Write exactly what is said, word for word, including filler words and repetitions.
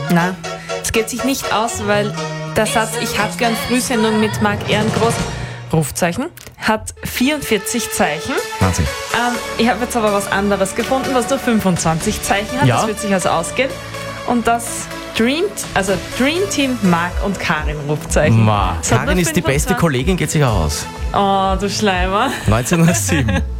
Na, es geht sich nicht aus, weil der Satz "Ich hab gern Frühsendung mit Marc Ehrengroß", Rufzeichen, hat vierundvierzig Zeichen. Wahnsinn. Ähm, ich habe jetzt aber was anderes gefunden, was nur fünfundzwanzig Zeichen hat. Ja. Das wird sich also ausgehen. Und das Dream, also Dream Team Marc und Karin Rufzeichen. Ma. Das hat Karin nur ist die beste fünfundzwanzig Kollegin, geht sich aus. Oh, du Schleimer. neunzehn Uhr sieben.